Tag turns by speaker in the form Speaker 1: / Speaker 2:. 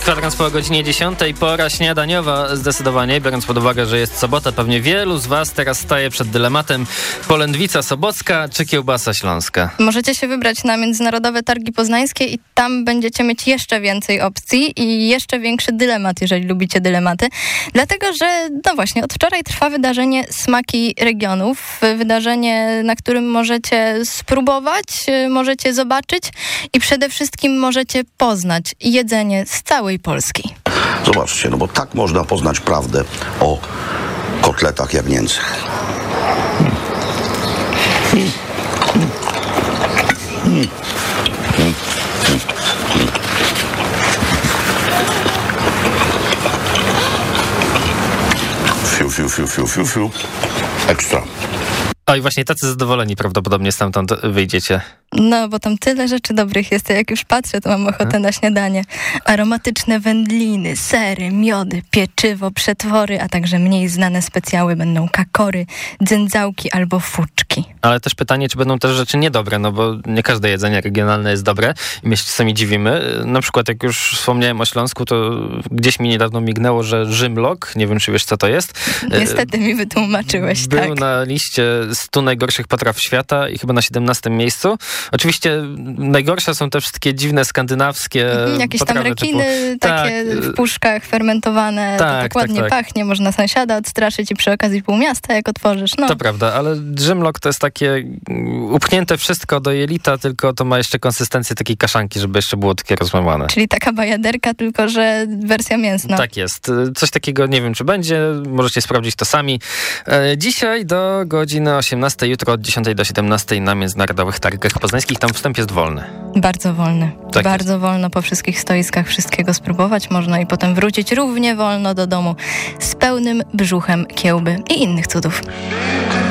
Speaker 1: Kwadrans po godzinie 10. Pora śniadaniowa zdecydowanie, biorąc pod uwagę, że jest sobota. Pewnie wielu z was teraz staje przed dylematem: polędwica sobocka czy kiełbasa śląska.
Speaker 2: Możecie się wybrać na Międzynarodowe Targi Poznańskie i tam będziecie mieć jeszcze więcej opcji i jeszcze większy dylemat, jeżeli lubicie dylematy. Dlatego, że no właśnie, od wczoraj trwa wydarzenie Smaki Regionów. Wydarzenie, na którym możecie spróbować, możecie zobaczyć i przede wszystkim możecie poznać jedzenie z całej Polski.
Speaker 3: Zobaczcie, no bo tak można poznać prawdę o kotletach jak w Niemczech. Fiu. Ekstra.
Speaker 1: O i właśnie tacy zadowoleni prawdopodobnie stamtąd wyjdziecie.
Speaker 2: No, bo tam tyle rzeczy dobrych jest. Jak już patrzę, to mam ochotę na śniadanie. Aromatyczne wędliny, sery, miody, pieczywo, przetwory, a także mniej znane specjały będą kakory, dzędzałki albo fuczki. Ale
Speaker 1: też pytanie, czy będą też rzeczy niedobre, no bo nie każde jedzenie regionalne jest dobre i my się czasami dziwimy. Na przykład, jak już wspomniałem o Śląsku, to gdzieś mi niedawno mignęło, że Rzymlok, nie wiem, czy wiesz, co to jest.
Speaker 2: Niestety mi wytłumaczyłeś,
Speaker 1: był
Speaker 2: tak.
Speaker 1: na liście 100 najgorszych potraw świata i chyba na 17 miejscu. Oczywiście najgorsze są te wszystkie dziwne skandynawskie
Speaker 2: jakieś
Speaker 1: potrawy,
Speaker 2: tam rekiny,
Speaker 1: typu,
Speaker 2: takie w puszkach fermentowane, to tak ładnie pachnie, można sąsiada odstraszyć i przy okazji pół miasta, jak otworzysz. No.
Speaker 1: To prawda, ale Rzymlok to jest takie upchnięte wszystko do jelita, tylko to ma jeszcze konsystencję takiej kaszanki, żeby jeszcze było takie rozmawiane.
Speaker 2: Czyli taka bajaderka, tylko że wersja mięsna.
Speaker 1: Tak jest. Coś takiego nie wiem, czy będzie. Możecie sprawdzić to sami. Dzisiaj do godziny 18, jutro od 10 do 17 na Międzynarodowych Targach Poznańskich. Tam wstęp jest wolny.
Speaker 2: Bardzo wolny.
Speaker 1: Tak
Speaker 2: bardzo wolno po wszystkich stoiskach wszystkiego spróbować można i potem wrócić równie wolno do domu z pełnym brzuchem kiełby i innych cudów.